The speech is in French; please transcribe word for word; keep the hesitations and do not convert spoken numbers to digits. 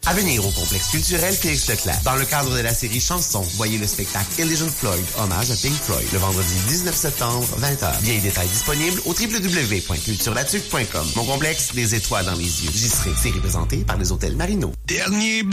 À venir au complexe culturel Félix Leclerc. Dans le cadre de la série Chansons, voyez le spectacle Elysian Floyd, hommage à Pink Floyd, le vendredi dix-neuf septembre, vingt heures. Billets et détails disponibles au w w w point culture la tuque point com. Mon complexe, des étoiles dans les yeux. J'y serai. Série présentée par les hôtels Marino. Dernier